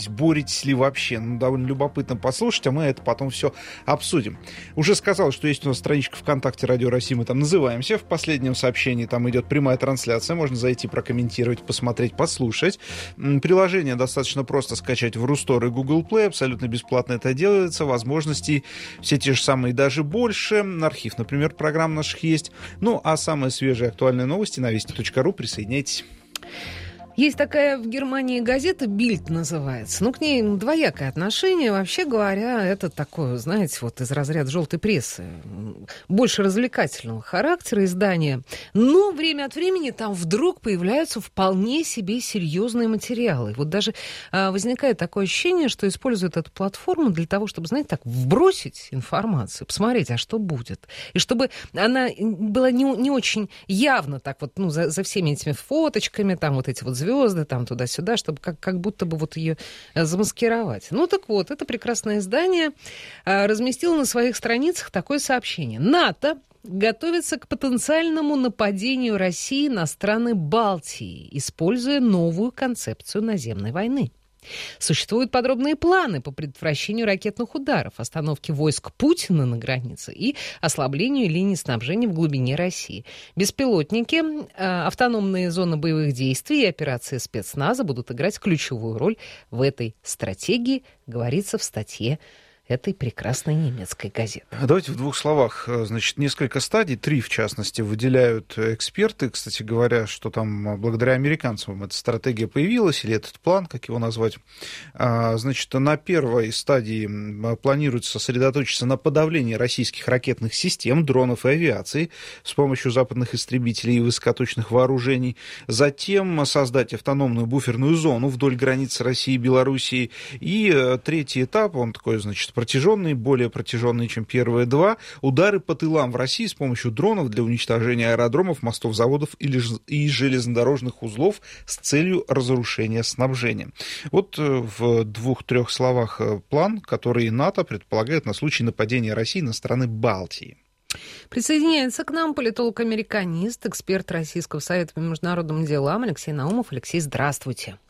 боретесь, боретесь ли вообще? Ну, довольно любопытно послушать, а мы это потом все обсудим. Уже сказал, что есть у нас страничка ВКонтакте «Радио России», мы там называемся. В последнем сообщении там идет прямая трансляция, можно зайти, прокомментировать, посмотреть, послушать. Приложение достаточно просто скачать в Рустор и Google Play, абсолютно бесплатно это делается, возможностей все те же самые, даже больше. Архив, например, программ наших есть. Ну, а самые свежие актуальные новости на вести.ру. Присоединяйтесь. Есть такая в Германии газета «Бильд» называется. Ну, к ней двоякое отношение. Вообще говоря, это такое, знаете, вот из разряда желтой прессы. Больше развлекательного характера издания. Но время от времени там вдруг появляются вполне себе серьезные материалы. Вот даже возникает такое ощущение, что используют эту платформу для того, чтобы, знаете, так вбросить информацию, посмотреть, а что будет. И чтобы она была не очень явно так вот, ну, за всеми этими фоточками, там вот эти вот звезды, там туда-сюда, чтобы как будто бы вот ее замаскировать. Ну так вот, это прекрасное издание разместило на своих страницах такое сообщение. НАТО готовится к потенциальному нападению России на страны Балтии, используя новую концепцию наземной войны. Существуют подробные планы по предотвращению ракетных ударов, остановке войск Путина на границе и ослаблению линий снабжения в глубине России. Беспилотники, автономные зоны боевых действий и операции спецназа будут играть ключевую роль в этой стратегии, говорится в статье этой прекрасной немецкой газеты. Давайте в двух словах. Значит, несколько стадий, 3 в частности, выделяют эксперты. Кстати говоря, что там благодаря американцам эта стратегия появилась, или этот план, как его назвать. Значит, на первой стадии планируется сосредоточиться на подавлении российских ракетных систем, дронов и авиации с помощью западных истребителей и высокоточных вооружений. Затем создать автономную буферную зону вдоль границ России и Белоруссии. И третий этап, он такой, значит, протяженные, более протяженные, чем первые 2, удары по тылам в России с помощью дронов для уничтожения аэродромов, мостов, заводов и железнодорожных узлов с целью разрушения снабжения. Вот в 2-3 словах план, который НАТО предполагает на случай нападения России на страны Балтии. Присоединяется к нам политолог-американист, эксперт Российского совета по международным делам Алексей Наумов. Алексей, здравствуйте.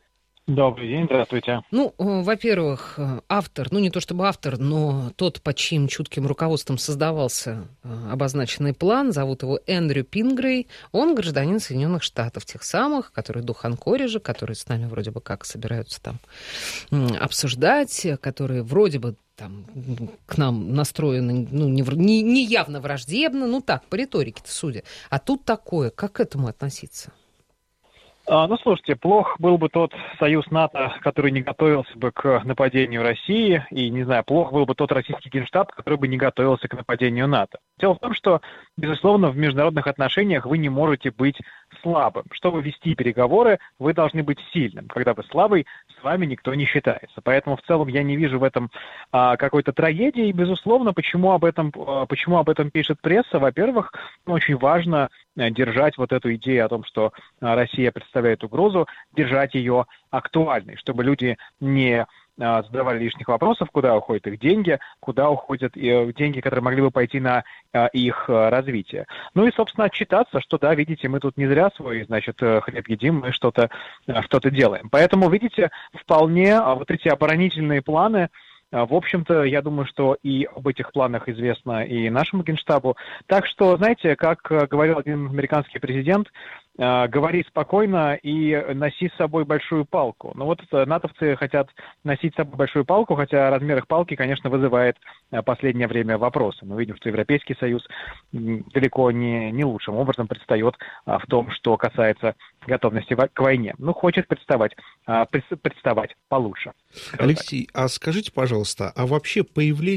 Добрый день, здравствуйте. Ну, во-первых, автор, ну не то чтобы автор, но тот, под чьим чутким руководством создавался обозначенный план, зовут его Эндрю Пингрей, он гражданин Соединенных Штатов, тех самых, которые до Анкориджа, которые с нами вроде бы как собираются там обсуждать, которые вроде бы там к нам настроены, ну, не явно враждебно, ну так, по риторике-то судя. А тут такое, как к этому относиться? Ну, слушайте, плох был бы тот союз НАТО, который не готовился бы к нападению России, и, не знаю, плох был бы тот российский генштаб, который бы не готовился к нападению НАТО. Дело в том, что, безусловно, в международных отношениях вы не можете быть слабым. Чтобы вести переговоры, вы должны быть сильным. Когда вы слабый, с вами никто не считается. Поэтому, в целом, я не вижу в этом какой-то трагедии. И, безусловно, почему об этом пишет пресса? Во-первых, очень важно держать вот эту идею о том, что Россия представляет угрозу, держать ее актуальной, чтобы люди не задавали лишних вопросов, куда уходят их деньги, куда уходят деньги, которые могли бы пойти на их развитие. Ну и, собственно, отчитаться, что, да, видите, мы тут не зря свой, значит, хлеб едим, мы что-то делаем. Поэтому, видите, вполне вот эти оборонительные планы, в общем-то, я думаю, что и об этих планах известно и нашему Генштабу. Так что, знаете, как говорил один американский президент, говори спокойно и носи с собой большую палку. Ну вот натовцы хотят носить с собой большую палку, хотя размер их палки, конечно, вызывает в последнее время вопросы. Мы видим, что Европейский Союз далеко не лучшим образом предстает в том, что касается готовности к войне. Ну, хочет представать получше. Алексей, а скажите, пожалуйста, а вообще появление